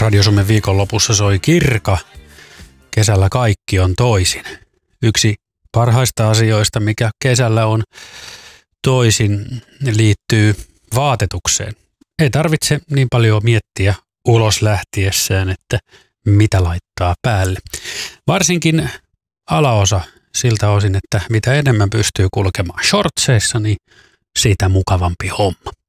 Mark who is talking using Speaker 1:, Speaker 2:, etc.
Speaker 1: Radio Suomen viikonlopussa soi Kirka. Kesällä kaikki on toisin. Yksi parhaista asioista, mikä kesällä on toisin, liittyy vaatetukseen. Ei tarvitse niin paljon miettiä ulos lähtiessään, että mitä laittaa päälle. Varsinkin alaosa siltä osin, että mitä enemmän pystyy kulkemaan shortseissa, niin siitä mukavampi homma.